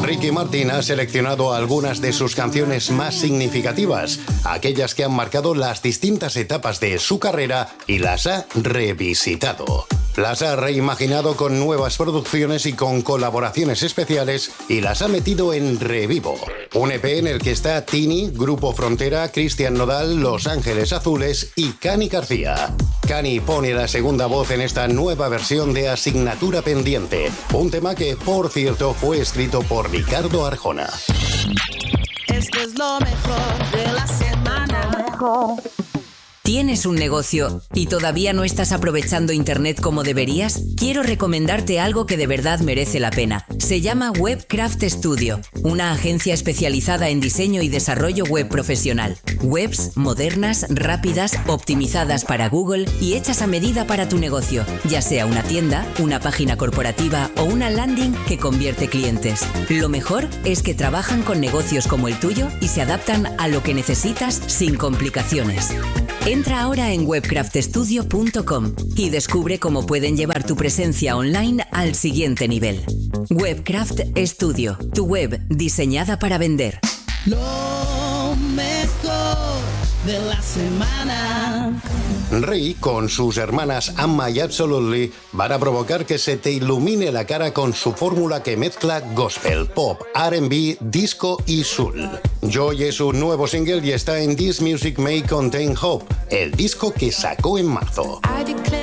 Ricky Martin ha seleccionado algunas de sus canciones más significativas, aquellas que han marcado las distintas etapas de su carrera y las ha revisitado. Las ha reimaginado con nuevas producciones y con colaboraciones especiales y las ha metido en revivo. Un EP en el que está Tini, Grupo Frontera, Cristian Nodal, Los Ángeles Azules y Cani García. Cani pone la segunda voz en esta nueva versión de Asignatura Pendiente, un tema que, por cierto, fue escrito por Ricardo Arjona. Esto es lo mejor de la semana. ¿Tienes un negocio y todavía no estás aprovechando Internet como deberías? Quiero recomendarte algo que de verdad merece la pena. Se llama Webcraft Studio, una agencia especializada en diseño y desarrollo web profesional. Webs modernas, rápidas, optimizadas para Google y hechas a medida para tu negocio, ya sea una tienda, una página corporativa o una landing que convierte clientes. Lo mejor es que trabajan con negocios como el tuyo y se adaptan a lo que necesitas sin complicaciones. Entra ahora en webcraftstudio.com y descubre cómo pueden llevar tu presencia online al siguiente nivel. Webcraft Studio, tu web diseñada para vender. Lo mejor de la semana. Rey, con sus hermanas Amma y Absolutely, van a provocar que se te ilumine la cara con su fórmula que mezcla gospel, pop, R&B, disco y soul. Joy es un nuevo single y está en This Music May Contain Hope, el disco que sacó en marzo.